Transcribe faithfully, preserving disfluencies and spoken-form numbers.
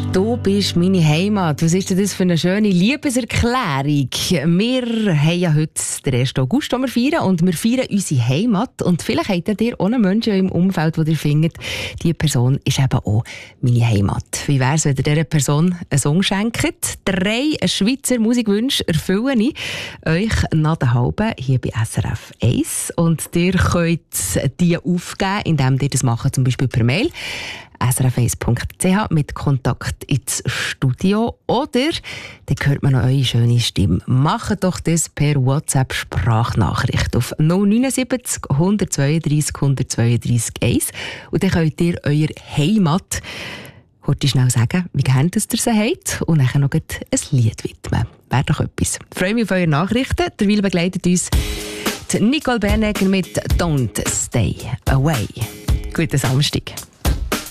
Du bist meine Heimat. Was ist denn das für eine schöne Liebeserklärung? Wir haben ja heute den ersten August, den wir feiern, und wir feiern unsere Heimat. Und vielleicht habt ihr auch einen Menschen im Umfeld, wo ihr findet, diese Person ist eben auch meine Heimat. Wie wäre es, wenn ihr dieser Person einen Song schenkt? Drei Schweizer Musikwünsche erfülle ich euch nach der halben hier bei S R F eins. Und ihr könnt die aufgeben, indem ihr das macht, zum Beispiel per Mail. S R F eins Punkt C H mit Kontakt ins Studio. Oder dann hört man noch eure schöne Stimme. Macht doch das per WhatsApp-Sprachnachricht auf null neunundsiebzig, hundertzweiunddreissig, hundertzweiunddreissig eins. Und dann könnt ihr eure Heimat kurz schnell sagen, wie gerne ihr sie habt. Und dann noch ein Lied widmen. Wäre doch etwas. Ich freue mich auf eure Nachrichten. Derweil begleitet uns Nicole Bernegger mit «Don't Stay Away». Guten Samstag.